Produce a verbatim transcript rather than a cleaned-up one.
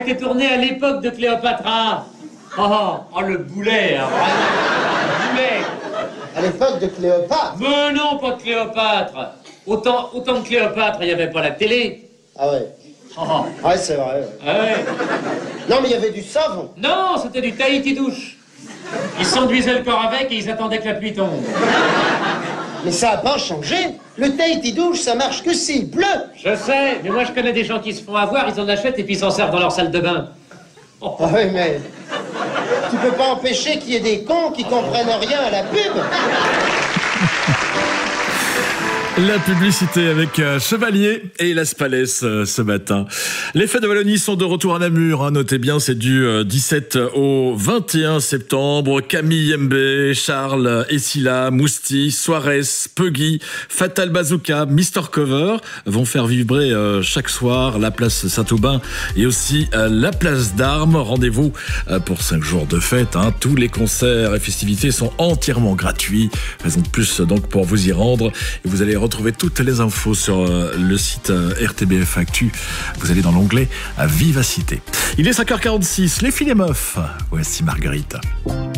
C'était tourné à l'époque de Cléopatra. Oh, oh, oh, le boulet, hein, vraiment. Le boulet. À l'époque de Cléopâtre. Mais non, pas de Cléopâtre. Autant, autant de Cléopâtre, il n'y avait pas la télé. Ah ouais. Oh, oh. Ouais, c'est vrai. Ouais. Ah ouais. Non, mais il y avait du savon. Non, c'était du Tahiti douche. Ils s'enduisaient le corps avec et ils attendaient que la pluie tombe. Mais ça n'a pas changé. Le Tahiti douche, ça marche que s'il pleut. Je sais, mais moi je connais des gens qui se font avoir, ils en achètent et puis ils s'en servent dans leur salle de bain. Oh. Ah oui, mais tu peux pas empêcher qu'il y ait des cons qui comprennent rien à la pub. La publicité avec euh, Chevalier et Las Palais euh, ce matin. Les fêtes de Wallonie sont de retour à Namur. Hein, notez bien, c'est du euh, dix-sept au vingt et un septembre. Camille Mbé, Charles Essila, Mousti, Suarez, Puggy, Fatal Bazooka, Mister Cover vont faire vibrer euh, chaque soir la place Saint-Aubin et aussi euh, la place d'Armes. Rendez-vous euh, pour cinq jours de fête. Hein. Tous les concerts et festivités sont entièrement gratuits. Raison de plus donc pour vous y rendre. Et vous allez retrouver toutes les infos sur euh, le site euh, R T B F Actu. Vous allez dans l'onglet à Vivacité. Il est cinq heures quarante-six, les filles et meufs. Voici Marguerite.